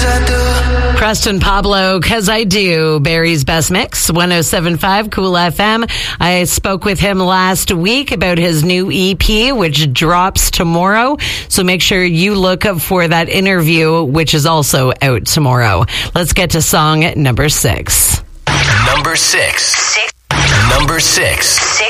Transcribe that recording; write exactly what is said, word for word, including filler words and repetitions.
Preston Pablo, Cause I Do, Barry's Best Mix, one oh seven point five Cool F M. I spoke with him last week about his new E P, which drops tomorrow. So make sure you look up for that interview, which is also out tomorrow. Let's get to song number six. Number six. Six. Number six. Six.